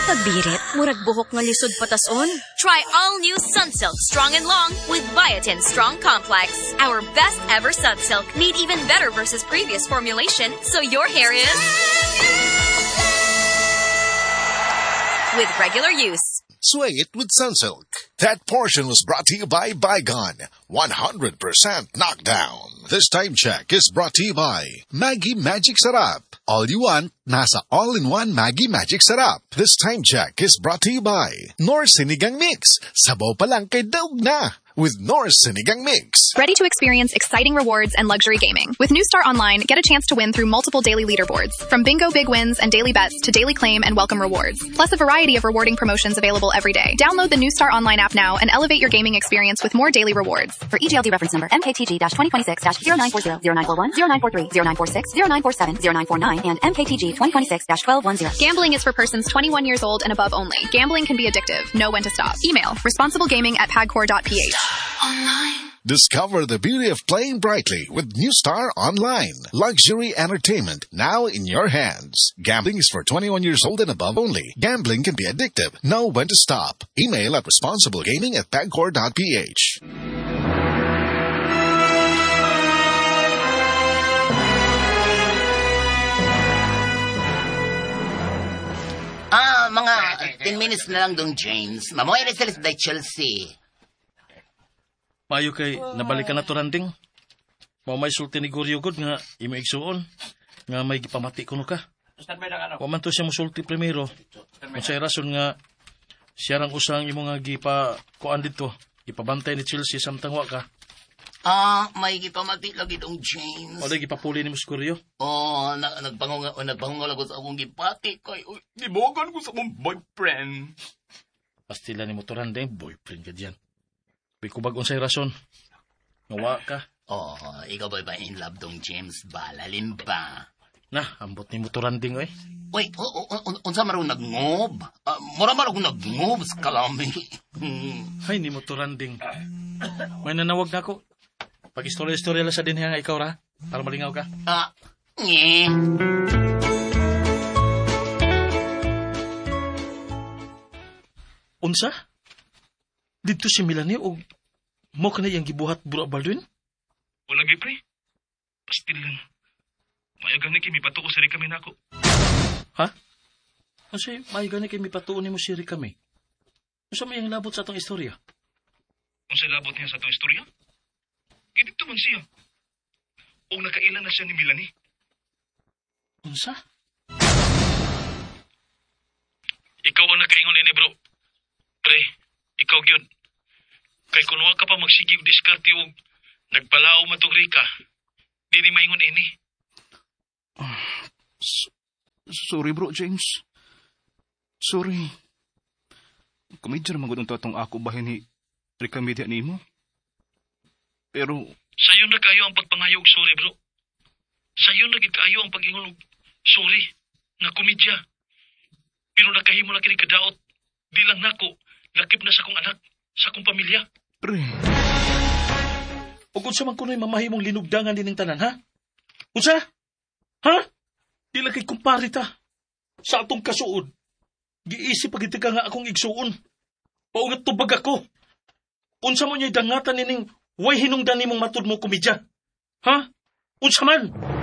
Pagbirit, murag buhok nga lisod patason. Try all new Sunsilk Strong and Long with Biotin Strong Complex. Our best ever Sunsilk made even better versus previous formulation, so your hair is with regular use. Sway it with Sunsilk. That portion was brought to you by Bygone. 100% knockdown. This time check is brought to you by Maggie Magic Sarap. All you want, nasa all-in-one Maggie Magic Sarap. This time check is brought to you by North Sinigang Mix. Sabaw pa lang kay daog na with North Sinigang Mix. Ready to experience exciting rewards and luxury gaming. With New Star Online, get a chance to win through multiple daily leaderboards. From bingo big wins and daily bets to daily claim and welcome rewards. Plus a variety of rewarding promotions available every day. Download the New Star Online app now and elevate your gaming experience with more daily rewards. For EGLD reference number MKTG-2026-0940, 0941, 0943, 0946, 0947, 0949, and MKTG 2026-1210. Gambling is for persons 21 years old and above only. Gambling can be addictive. Know when to stop. Email responsiblegaming@pagcor.ph. Online. Discover the beauty of playing brightly with New Star Online. Luxury entertainment now in your hands. Gambling is for 21 years old and above only. Gambling can be addictive. Know when to stop. Email at responsiblegaming@pagcor.ph. Mga 10 minutes na lang dong, James. Mamoy na sila sa Chelsea. Mayo kay nabalikan na to randing. Mao may sulti ni Goryo God nga imaigsuon nga may gipamati kuno ka. Wa man to siya mosulti primero. Unsay rason nga siya rang usang imo nga gipa kuan didto, gipabantay ni Chelsea samtang wa ka. May gipamati lagi dong, James. O di gipapuli ni mo si Goryo? Nagbangungal ako sa akong gipati kay libogan ko sa akong boyfriend. Pastila ni mo to randing, boyfriend ka diyan. Kubag unsay rason. Nawa ka. Ikaw ba in love dong, James? Balalin ba? Nah, ambot ni mo to randing, oy. Uy, unsa maron nagngob? Mura man ako nagngob sa kalami. Ay, ni mo to randing. May nanawag na ako. Pag-istorya-istorya lang sa din nga ikaw ra, para malingaw ka. Nye. Unsa? Dito si Melanie o mo ka na yung gibuhat bura Baldwin? O lagi, pre. Pastil lang. Mayagan na kimi patuo sa kami na ako. Ha? Kasi mayagan na kimi patuo ni mo si kami. Unsa may ang labot sa atong istorya? Unsa labot niya sa atong istorya? Dito man siya. O nakailan na siya ni Melanie. Unsa? Ikaw ang nakaingon ini, bro. Pre, ikaw gyud. Kay kung wa ka pa magsigig diskarte og nagpalao matong Rika, di ni maingon ini. Sorry bro, James. Sorry. Kumidjar magudong tatong ako bahin ni Rika Media nimo. Pero sayo na kayo ang pagpangayog sorry, bro. Sayo na gid kayo ang pagingon og sorry na komedya. Pero nakahimo na kini kadaot. Di lang nako, lakip na sa akong anak, sa akong pamilya. Pre. O kung sa man kuno'y mamahimong linugdangan din ng tanan, ha? Unsa? Ha? Di lang kay kumparita. Sa atong kasuod. Giisip pagiti ka nga akong igsuon. Paungat tubag ako. Unsa mo niya'y dangatan nining way hinungdan nimong matud mo komedya. Ha? Unsa man?